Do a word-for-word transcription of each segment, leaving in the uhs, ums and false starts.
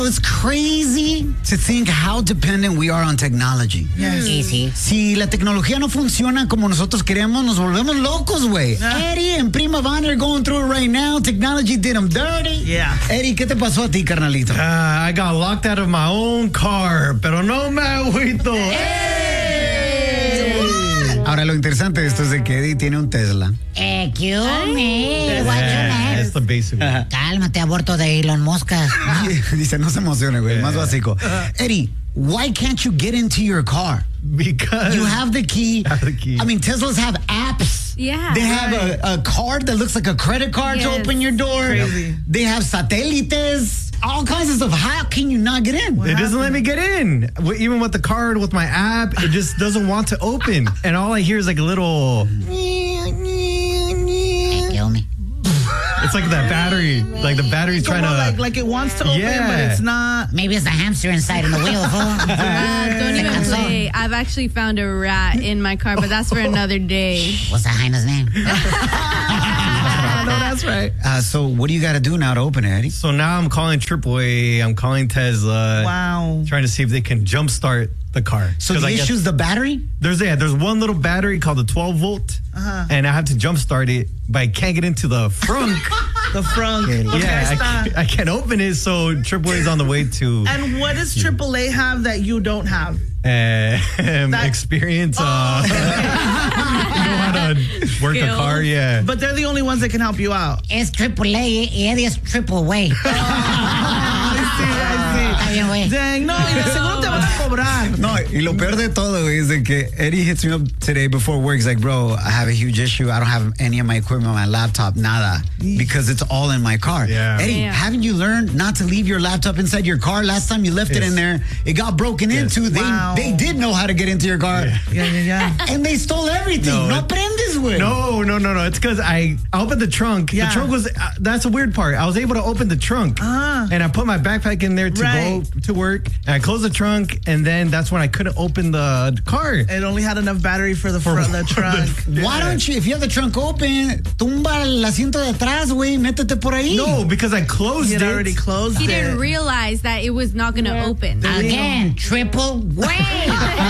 It's crazy to think how dependent we are on technology. Yes. Easy. Si la tecnología no funciona como nosotros queremos, nos volvemos locos, güey. Yeah. Eddie and Prima Van are going through it right now. Technology did them dirty. Yeah. Eddie, ¿qué te pasó a ti, carnalito? Uh, I got locked out of my own car, pero no me agüito. Ahora, lo interesante de esto es de que Eddie tiene un Tesla. Excuse me. What you Yeah, mean? that's the basic one. Cálmate, aborto de Elon Musk. Dice, no se emocione, güey, más básico. Eddie, why can't you get into your car? Because You have the key. I have the key. I mean, Teslas have apps. Yeah. They have a, a card that looks like a credit card to Yes. open your door. Crazy. They have satélites, all kinds of stuff. How can you not get in? it doesn't let me get in. W- Even with the card, with my app, it just doesn't want to open. And all I hear is like a little, Kill me. it's like that battery. Like the battery's trying Como to. like, like it wants to open, Yeah. but it's not. Maybe it's the hamster inside in the wheel, fool. Uh, don't even I'm sorry. play. I've actually found a rat in my car, but that's for another day. What's that hyena's name? I know that's right. Uh, so what do you got to do now to open it, Eddie? So now I'm calling triple A. I'm calling Tesla. Wow. Trying to see if they can jumpstart the car. So 'Cause the I guess issue's the battery? There's yeah, there's one little battery called the twelve volt, Uh-huh. and I have to jumpstart it, but I can't get into the front. The front. Okay, yeah, I está. can't, I can't open it. So triple A is on the way to And what does triple A have that you don't have? uh, experience. Uh, know how to work a Skills. car. Yeah. But they're the only ones that can help you out. Es triple A y Eddie es triple way. Está bien, güey. Dang, no, y de seguro te van a cobrar. No, y lo peor de todo is de que Eddie hits me up today before work. He's like, bro, I have a huge issue. I don't have any of my equipment, my laptop, nada, because it's all in my car. Yeah. Eddie, Yeah. haven't you learned not to leave your laptop inside your car? Last time you left it Yes. in there, it got broken Yes. into. They Wow. they did know how to get into your car, Yeah, yeah, yeah. and they stole everything. No, No, it- prendes, güey. No, no, no, no. It's because I, I opened the trunk. Yeah. The trunk was, uh, that's a weird part. I was able to open the trunk. Ah. And I put my backpack in there to Right. go to work. And I closed the trunk. And then that's when I couldn't open the car. It only had enough battery for the front, the trunk. Why don't you, if you have the trunk open, tumba el asiento de atrás, güey, métete por ahí. No, because I closed He had it. already closed He it. didn't realize that it was not going to open. Again, triple way.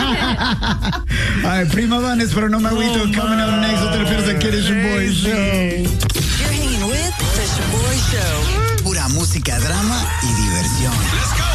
Ay, Prima Van, espero no me agüito. Coming up next, no te refieres a Kid Boy Show. You're hanging with the Shaboy Show. Pura música, drama y diversión.